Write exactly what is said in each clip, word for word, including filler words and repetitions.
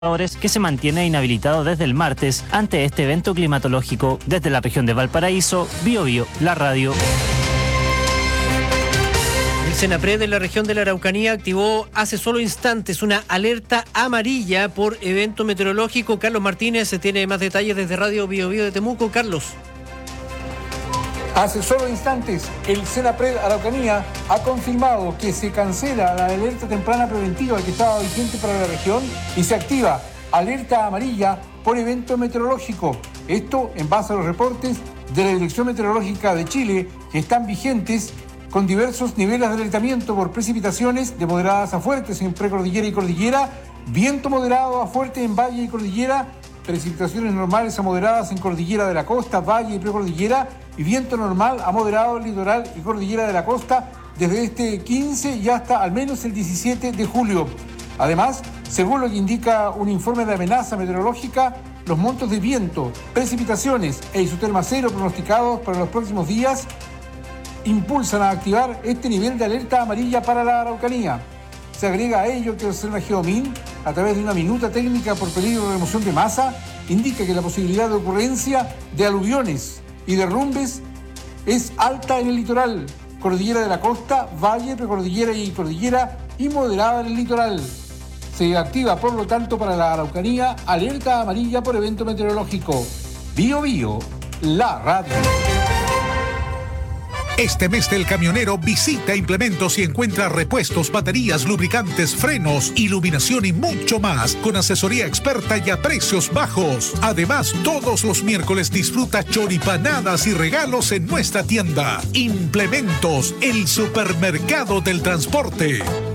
que se mantiene inhabilitado desde el martes ante este evento climatológico. Desde la región de Valparaíso, Bio Bio, la radio. El Senapred de la región de la Araucanía activó hace solo instantes una alerta amarilla por evento meteorológico. Carlos Martínez se tiene más detalles desde Radio Bio Bio de Temuco. Carlos. Hace solo instantes, el Senapred Araucanía ha confirmado que se cancela la alerta temprana preventiva que estaba vigente para la región y se activa alerta amarilla por evento meteorológico. Esto en base a los reportes de la Dirección Meteorológica de Chile que están vigentes con diversos niveles de alertamiento por precipitaciones de moderadas a fuertes en precordillera y cordillera, viento moderado a fuerte en valle y cordillera, precipitaciones normales a moderadas en cordillera de la costa, valle y precordillera, y viento normal a moderado en litoral y cordillera de la costa desde este quince y hasta al menos el diecisiete de julio. Además, según lo que indica un informe de amenaza meteorológica, los montos de viento, precipitaciones e isoterma cero pronosticados para los próximos días impulsan a activar este nivel de alerta amarilla para la Araucanía. Se agrega a ello que el Observa Geomin, a través de una minuta técnica por peligro de remoción de masa, indica que la posibilidad de ocurrencia de aluviones y derrumbes es alta en el litoral, cordillera de la costa, valle, precordillera y cordillera, y moderada en el litoral. Se activa, por lo tanto, para la Araucanía, alerta amarilla por evento meteorológico. Bio Bio, la radio. Este mes del camionero visita Implementos y encuentra repuestos, baterías, lubricantes, frenos, iluminación y mucho más con asesoría experta y a precios bajos. Además, todos los miércoles disfruta choripanadas y regalos en nuestra tienda. Implementos, el supermercado del transporte.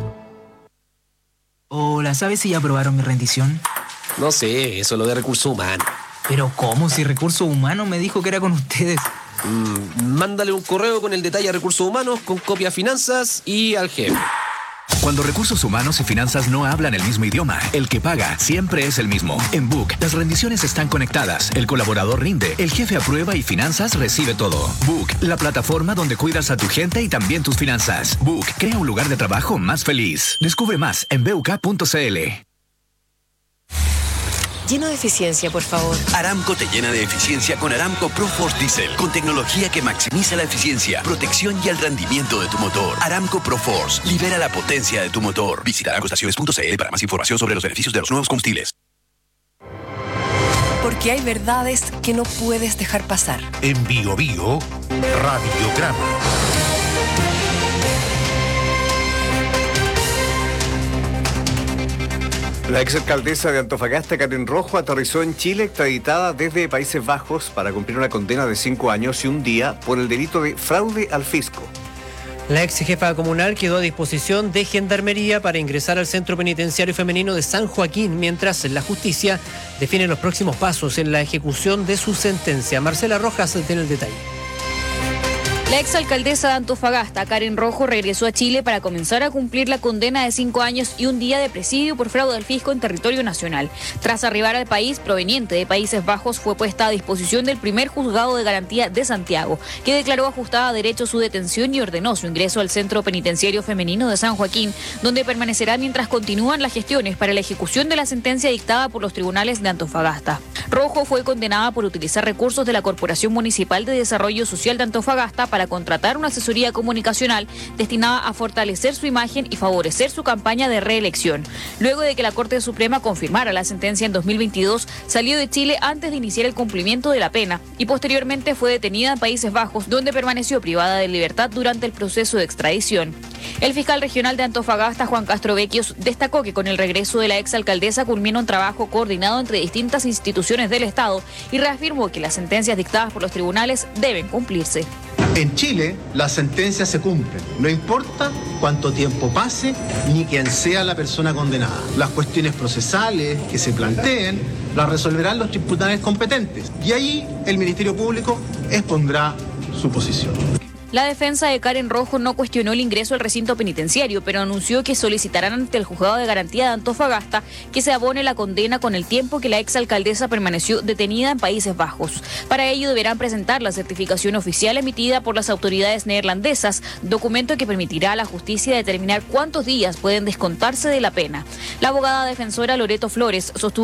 Hola, ¿sabes si ya aprobaron mi rendición? No sé, eso es lo de recursos humanos. Pero ¿cómo? Si Recursos Humanos me dijo que era con ustedes. Mm, mándale un correo con el detalle a Recursos Humanos, con copia a Finanzas y al jefe. Cuando Recursos Humanos y Finanzas no hablan el mismo idioma, el que paga siempre es el mismo. En Book, las rendiciones están conectadas, el colaborador rinde, el jefe aprueba y Finanzas recibe todo. Book, la plataforma donde cuidas a tu gente y también tus finanzas. Book, crea un lugar de trabajo más feliz. Descubre más en b u k punto c l. Lleno de eficiencia, por favor. Aramco te llena de eficiencia con Aramco ProForce Diesel, con tecnología que maximiza la eficiencia, protección y el rendimiento de tu motor. Aramco ProForce, libera la potencia de tu motor. Visita aramco estaciones punto c l para más información sobre los beneficios de los nuevos combustibles. Porque hay verdades que no puedes dejar pasar. En Bio Bio, Radiograma. La exalcaldesa de Antofagasta, Karen Rojo, aterrizó en Chile extraditada desde Países Bajos para cumplir una condena de cinco años y un día por el delito de fraude al fisco. La ex jefa comunal quedó a disposición de Gendarmería para ingresar al Centro Penitenciario Femenino de San Joaquín, mientras la justicia define los próximos pasos en la ejecución de su sentencia. Marcela Rojas tiene el detalle. La exalcaldesa de Antofagasta, Karen Rojo, regresó a Chile para comenzar a cumplir la condena de cinco años y un día de presidio por fraude al fisco en territorio nacional. Tras arribar al país proveniente de Países Bajos, fue puesta a disposición del primer juzgado de garantía de Santiago, que declaró ajustada a derecho su detención y ordenó su ingreso al Centro Penitenciario Femenino de San Joaquín, donde permanecerá mientras continúan las gestiones para la ejecución de la sentencia dictada por los tribunales de Antofagasta. Rojo fue condenada por utilizar recursos de la Corporación Municipal de Desarrollo Social de Antofagasta para contratar una asesoría comunicacional destinada a fortalecer su imagen y favorecer su campaña de reelección. Luego de que la Corte Suprema confirmara la sentencia en dos mil veintidós, salió de Chile antes de iniciar el cumplimiento de la pena y posteriormente fue detenida en Países Bajos, donde permaneció privada de libertad durante el proceso de extradición. El fiscal regional de Antofagasta, Juan Castro Vecchios, destacó que con el regreso de la exalcaldesa culmina un trabajo coordinado entre distintas instituciones del Estado y reafirmó que las sentencias dictadas por los tribunales deben cumplirse. En Chile, las sentencias se cumplen, no importa cuánto tiempo pase ni quién sea la persona condenada. Las cuestiones procesales que se planteen las resolverán los tribunales competentes y ahí el Ministerio Público expondrá su posición. La defensa de Karen Rojo no cuestionó el ingreso al recinto penitenciario, pero anunció que solicitarán ante el Juzgado de Garantía de Antofagasta que se abone la condena con el tiempo que la exalcaldesa permaneció detenida en Países Bajos. Para ello deberán presentar la certificación oficial emitida por las autoridades neerlandesas, documento que permitirá a la justicia determinar cuántos días pueden descontarse de la pena. La abogada defensora Loreto Flores sostuvo